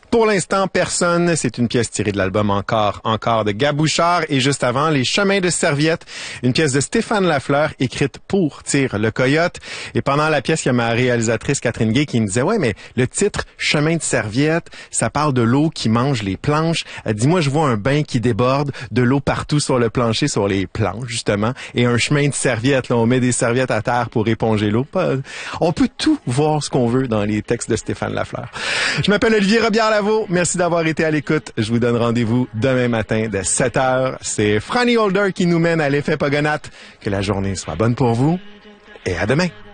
Pour l'instant, personne. C'est une pièce tirée de l'album Encore de Gabouchard. Et juste avant, Les Chemins de Serviette, une pièce de Stéphane Lafleur écrite pour Tire le Coyote. Et pendant la pièce, il y a ma réalisatrice Catherine Gay qui me disait, ouais, mais le titre Chemin de Serviette, ça parle de l'eau qui mange les planches. Elle dit, moi, je vois un bain qui déborde, de l'eau partout sur le plancher, sur les planches, justement. Et un chemin de serviette, là, on met des serviettes à terre pour éponger l'eau. On peut tout voir ce qu'on veut dans les textes de Stéphane Lafleur. Je m'appelle Olivier Robillard-Lavaux. Merci d'avoir été à l'écoute. Je vous donne rendez-vous demain matin dès 7h. C'est Franny Holder qui nous mène à l'effet Pogonat. Que la journée soit bonne pour vous et à demain.